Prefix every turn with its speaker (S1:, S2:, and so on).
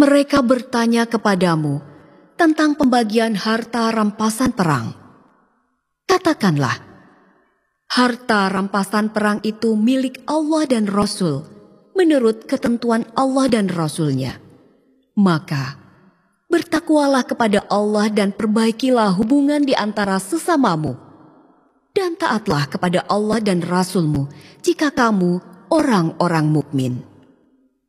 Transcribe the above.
S1: mereka bertanya kepadamu tentang pembagian harta rampasan perang. Katakanlah, harta rampasan perang itu milik Allah dan Rasul, menurut ketentuan Allah dan Rasul-Nya. Maka, bertakwalah kepada Allah dan perbaikilah hubungan di antara sesamamu. Dan taatlah kepada Allah dan Rasul-Mu jika kamu orang-orang mukmin.